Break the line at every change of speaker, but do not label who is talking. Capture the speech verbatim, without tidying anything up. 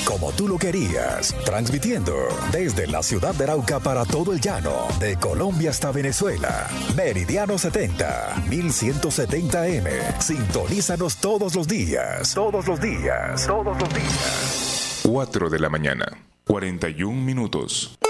como tú lo querías, transmitiendo desde la ciudad de Arauca para todo el llano, de Colombia hasta Venezuela. Meridiano setenta, mil ciento setenta eme. Sintonízanos todos los días, todos los días, todos los días.
cuatro de la mañana, cuarenta y un minutos.